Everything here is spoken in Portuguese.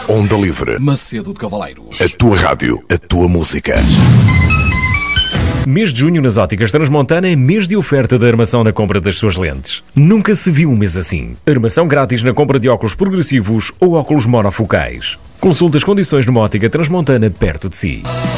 Onda Livre. Macedo de Cavaleiros. A tua rádio, a tua música. Mês de junho nas Óticas Transmontana é mês de oferta de armação na compra das suas lentes. Nunca se viu um mês assim. Armação grátis na compra de óculos progressivos ou óculos monofocais. Consulte as condições numa ótica Transmontana perto de si.